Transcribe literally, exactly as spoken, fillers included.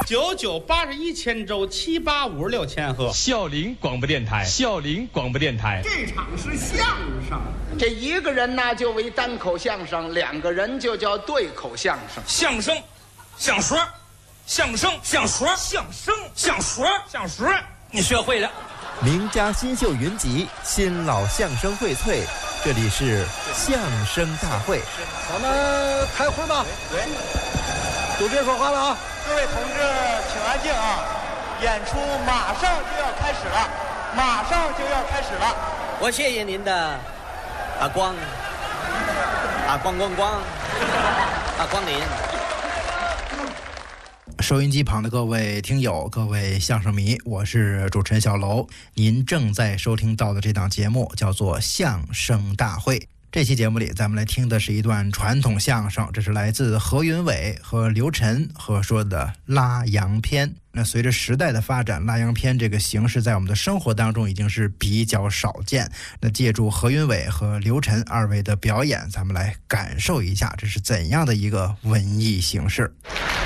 九九八十一千周，七八五十六千赫。 孝陵广播电台，孝陵广播电台。 这场是相声， 这一个人呢就为单口相声，两个人就叫对口相声。 相声，相说，相声，相说，相声，相说，相说，你学会了。 名家新秀云集，新老相声荟萃，这里是相声大会。 咱们开会吧。 对， 都别说话了啊！ 各位同志，请安静啊！演出马上就要开始了，马上就要开始了。 我谢谢您的啊光啊光光光啊光临。 收音机旁的各位听友，各位相声迷，我是主持人小楼。您正在收听到的这档节目叫做《相声大会》。这期节目里，咱们来听的是一段传统相声，这是来自何云伟和刘晨合说的拉洋片。那随着时代的发展，拉洋片这个形式在我们的生活当中已经是比较少见。那借助何云伟和刘晨二位的表演，咱们来感受一下这是怎样的一个文艺形式。